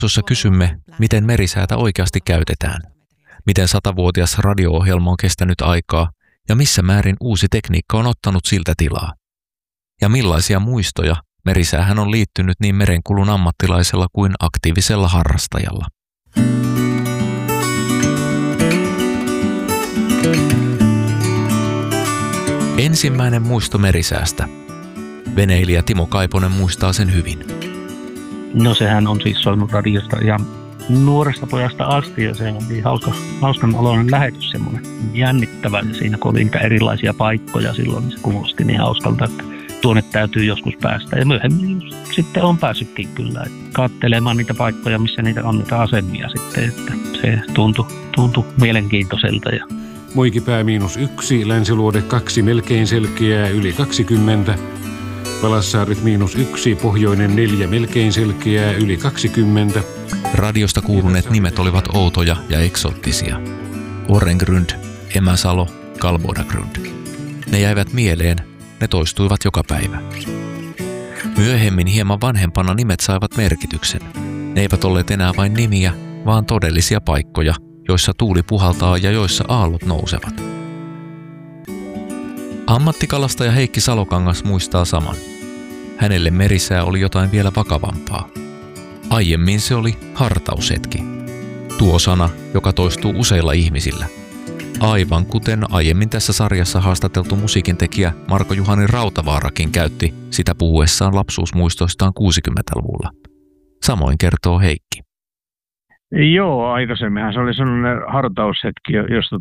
Tuossa kysymme, miten merisäätä oikeasti käytetään, miten 100-vuotias radio-ohjelma on kestänyt aikaa ja missä määrin uusi tekniikka on ottanut siltä tilaa. Ja millaisia muistoja merisäähän on liittynyt niin merenkulun ammattilaisella kuin aktiivisella harrastajalla. Ensimmäinen muisto merisäästä. Veneilijä Timo Kaiponen muistaa sen hyvin. No sehän on siis soinut radiosta ihan nuoresta pojasta asti ja se on niin hauskan oloinen lähetys, semmoinen jännittävä ja siinä kun oli niitä erilaisia paikkoja silloin, niin se kuulosti niin hauskalta, että tuonne täytyy joskus päästä. Ja myöhemmin sitten on päässytkin kyllä katselemaan niitä paikkoja, missä niitä on niitä asemia sitten, että se tuntui mielenkiintoiselta. Muikipää -1, Länsiluode 2 melkein selkeää yli 20, Valassaaret -1, Pohjoinen 4 melkein selkeää yli 20. Radiosta kuuluneet nimet olivat outoja ja eksoottisia. Orrengrund, Emäsalo, Kalbodagrund. Ne jäivät mieleen, ne toistuivat joka päivä. Myöhemmin hieman vanhempana nimet saivat merkityksen. Ne eivät olleet enää vain nimiä, vaan todellisia paikkoja, joissa tuuli puhaltaa ja joissa aallot nousevat. Ammattikalastaja Heikki Salokangas muistaa saman. Hänelle merisää oli jotain vielä vakavampaa. Aiemmin se oli hartaushetki. Tuo sana, joka toistuu useilla ihmisillä. Aivan kuten aiemmin tässä sarjassa haastateltu musiikintekijä Marko-Juhani Rautavaarakin käytti sitä puhuessaan lapsuusmuistoistaan 60-luvulla. Samoin kertoo Heikki. Joo, aikaisemminhan se oli sellainen hartaushetki, josta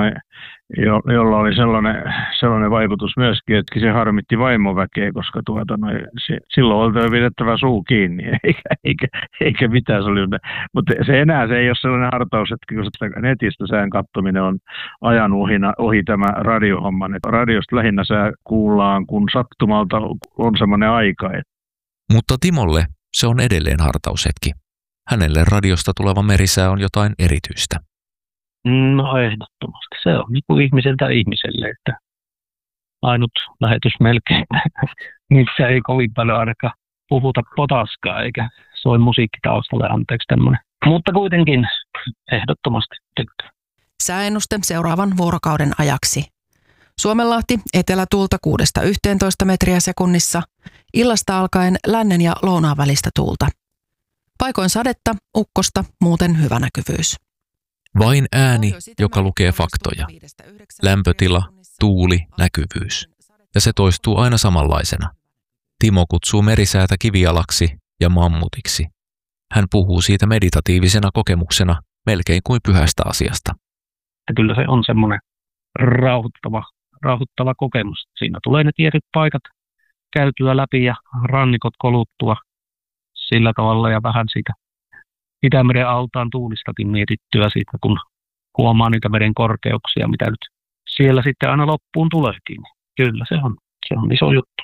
jolla oli sellainen vaikutus myöskin, että se harmitti vaimoväkeä, koska silloin oli pidettävä suu kiinni, eikä mitään. Mutta se ei ole sellainen hartaushetki, koska netistä sään katsominen on ajan ohi tämä radiohomma. Radiosta lähinnä sää kuullaan, kun sattumalta on sellainen aika. Mutta Timolle se on edelleen hartaushetki. Hänelle radiosta tuleva merisää on jotain erityistä. No ehdottomasti. Se on niin kuin ihmiseltä ihmiselle, että ainut lähetys melkein, missä ei kovin paljon ainakaan puhuta potaskaa eikä soi musiikki taustalle, anteeksi tämmöinen. Mutta kuitenkin ehdottomasti tykkää. Sääennuste seuraavan vuorokauden ajaksi. Suomenlahti etelätuulta 6–11 metriä sekunnissa, illasta alkaen lännen ja lounaan välistä tuulta. Paikoin sadetta, ukkosta, muuten hyvä näkyvyys. Vain ääni, joka lukee faktoja. Lämpötila, tuuli, näkyvyys. Ja se toistuu aina samanlaisena. Timo kutsuu merisäätä kivijalaksi ja mammutiksi. Hän puhuu siitä meditatiivisena kokemuksena, melkein kuin pyhästä asiasta. Ja kyllä se on semmoinen rauhoittava kokemus. Siinä tulee ne tietyt paikat käytyä läpi ja rannikot koluttua sillä tavalla ja vähän siitä Itämeren altaan tuulistakin mietittyä siitä, kun huomaa niitä veden korkeuksia, mitä nyt siellä sitten aina loppuun tuleekin. Kyllä se on iso juttu.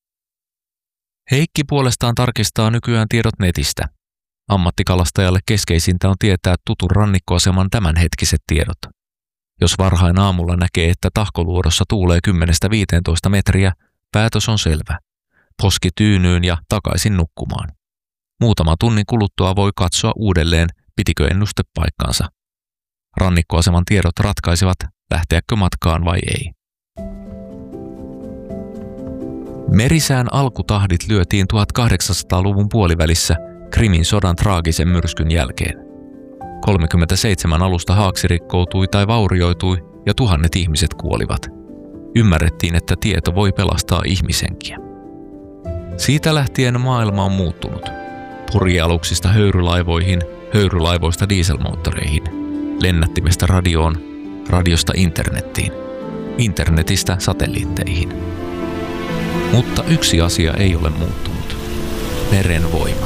Heikki puolestaan tarkistaa nykyään tiedot netistä. Ammattikalastajalle keskeisintä on tietää tutun rannikkoaseman tämänhetkiset tiedot. Jos varhain aamulla näkee, että tahkoluodossa tuulee 10–15 metriä, päätös on selvä. Poski tyynyyn ja takaisin nukkumaan. Muutama tunnin kuluttua voi katsoa uudelleen, pitikö ennuste paikkaansa. Rannikkoaseman tiedot ratkaisivat, lähteäkö matkaan vai ei. Merisään alkutahdit lyötiin 1800-luvun puolivälissä Krimin sodan traagisen myrskyn jälkeen. 37 alusta haaksi rikkoutui tai vaurioitui ja tuhannet ihmiset kuolivat. Ymmärrettiin, että tieto voi pelastaa ihmishenkiä. Siitä lähtien maailma on muuttunut. Purjealuksista höyrylaivoihin, höyrylaivoista dieselmoottoreihin, lennättimestä radioon, radiosta internettiin, internetistä satelliitteihin. Mutta yksi asia ei ole muuttunut. Meren voima.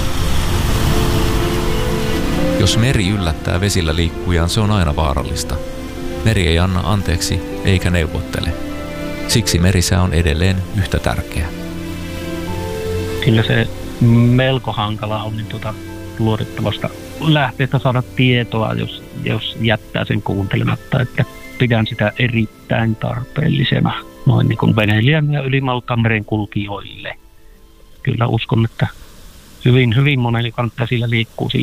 Jos meri yllättää vesillä liikkujaan, se on aina vaarallista. Meri ei anna anteeksi eikä neuvottele. Siksi merisää on edelleen yhtä tärkeä. Kyllä se melko hankala on luotettavasta lähteestä saada tietoa, jos jättää sen kuuntelematta, että pidän sitä erittäin tarpeellisena noin niin kuin veneilijän ja ylimalkaan merenkulkijoille. Kyllä uskon, että hyvin monella kantta sillä liikkuu